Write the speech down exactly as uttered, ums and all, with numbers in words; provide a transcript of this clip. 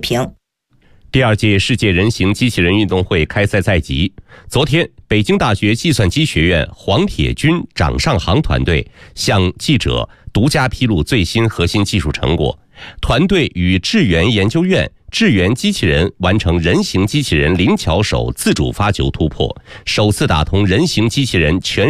平。 第二届世界人形机器人运动会开赛在即，昨天，北京大学计算机学院黄铁军掌上航团队向记者独家披露最新核心技术成果。团队与智源研究院、智源机器人完成人形机器人灵巧手自主发球突破，首次打通人形机器人全